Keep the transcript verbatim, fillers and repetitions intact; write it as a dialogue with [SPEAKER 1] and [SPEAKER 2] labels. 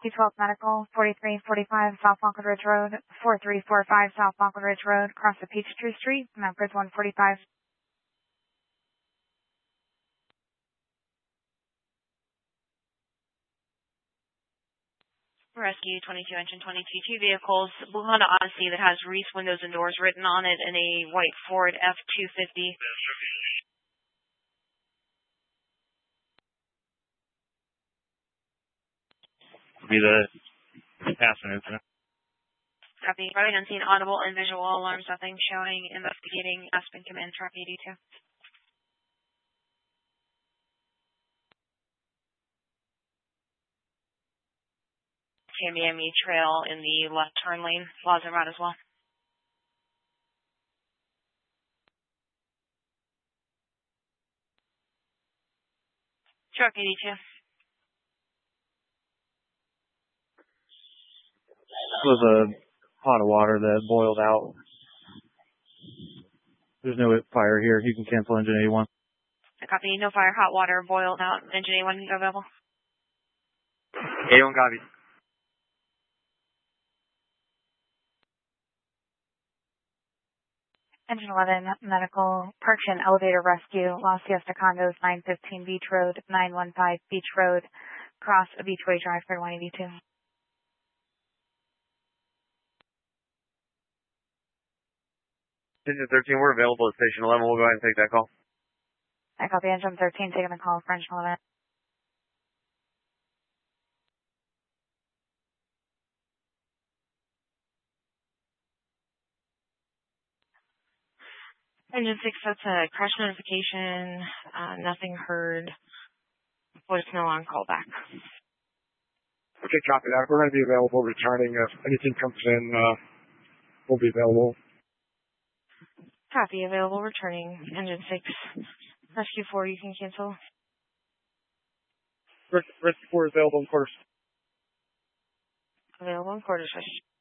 [SPEAKER 1] Rescue twelve Medical, forty-three forty-five South Lockwood Ridge Road, forty-three forty-five South Lockwood Ridge Road, across the Peachtree Street, Memphis one forty-five.
[SPEAKER 2] Rescue twenty-two engine twenty-two, two vehicles, Blue Honda Odyssey that has Reese windows and doors written on it, and a white Ford F two fifty.
[SPEAKER 3] Be the passenger incident.
[SPEAKER 2] Copy. Driving unseen, audible and visual alarms, nothing showing. Investigating Aspen Command Truck eighty-two. Tamiami Trail in the left turn lane. Laws are out as well. Truck eighty-two.
[SPEAKER 3] This was a pot of water that boiled out. There's no fire here. You can cancel engine eighty-one.
[SPEAKER 2] Copy. No fire, hot water, boiled out. Engine eighty-one available.
[SPEAKER 4] eighty-one copy.
[SPEAKER 1] Engine eleven Medical, Parkshin Elevator Rescue, Los Siesta Condos, nine fifteen Beach Road, nine one five Beach Road, across a Beachway Drive for one eighty-two.
[SPEAKER 4] Engine thirteen, we're available at Station eleven. We'll go ahead and take that call.
[SPEAKER 1] I copy. Engine thirteen, taking the call for Engine eleven.
[SPEAKER 2] Engine six, that's a crash notification. Uh, nothing heard. Voicemail on callback.
[SPEAKER 5] Okay, copy that. We're going to be available returning. If anything comes in, uh, we'll be available.
[SPEAKER 2] Copy. Available returning. Engine six. Rescue four, you can cancel.
[SPEAKER 5] Rescue four is available in quarters.
[SPEAKER 2] Available in quarters.